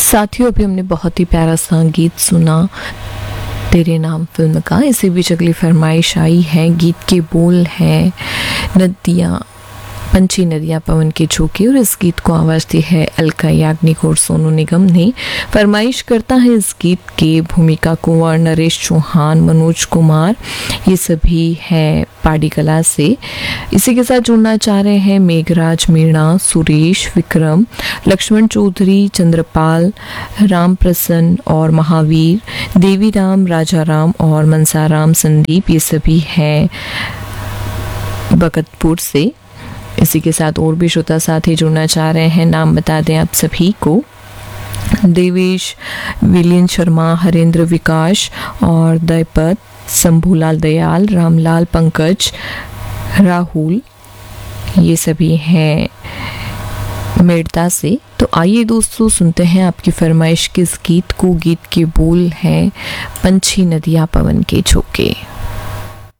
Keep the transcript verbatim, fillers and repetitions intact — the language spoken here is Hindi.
साथियों, अभी हमने बहुत ही प्यारा सा गीत सुना तेरे नाम फिल्म का। इसी बीच अगली फरमाइश आई है। गीत के बोल हैं नदियाँ पंछी नदियाँ पवन के झोंके, और इस गीत को आवाज़ दी है अलका याग्निक और सोनू निगम ने। फरमाइश करता है इस गीत के भूमिका कुंवर, नरेश चौहान, मनोज कुमार, ये सभी हैं पाड़ी कला से। इसी के साथ जुड़ना चाह रहे हैं मेघराज मीणा, सुरेश, विक्रम, लक्ष्मण चौधरी, चंद्रपाल, राम प्रसन्न और महावीर, देवी राम, राजा राम और मनसाराम संदीप, ये सभी हैं बकतपुर से। इसी के साथ और भी श्रोता साथी जुड़ना चाह रहे हैं, नाम बता दें आप सभी को। देवेश, विलियन शर्मा, हरेंद्र विकास और दयपत, शंभूलाल दयाल, रामलाल, पंकज, राहुल, ये सभी हैं मेड़ता से। तो आइए दोस्तों, सुनते हैं आपकी फरमाइश किस गीत को। गीत के बोल हैं पंछी नदियाँ पवन के झोंके।